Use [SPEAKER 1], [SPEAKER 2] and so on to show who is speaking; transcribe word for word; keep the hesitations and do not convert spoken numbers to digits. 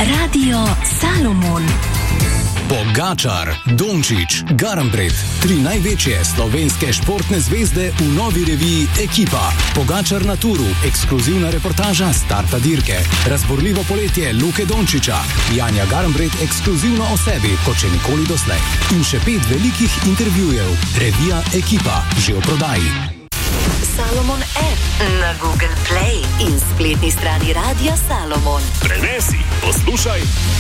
[SPEAKER 1] Radio Salomon.
[SPEAKER 2] Pogačar, Dončić, Garnbret, tri največje slovenske športne zvezde v novi reviji Ekipa. Pogačar na turu, ekskluzivna reportaža starta dirke. Razborljivo poletje Luke Dončića. Janja Garnbret ekskluzivno o sebi, kot še nikoli doslej. In še pet velikih intervjujev. Revija Ekipa, že v prodaji.
[SPEAKER 1] Salomon app na Google Play in spletni strani Radia Salomon.
[SPEAKER 3] Prenesi, poslušaj